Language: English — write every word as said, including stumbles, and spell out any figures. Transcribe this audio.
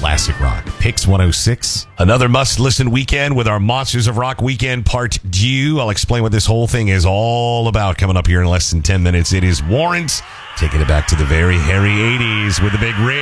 classic rock. Pix one oh six. Another must-listen weekend with our Monsters of Rock Weekend Part two. I'll explain what this whole thing is all about coming up here in less than ten minutes. It is Warrant taking it back to the very hairy eighties with the big rig.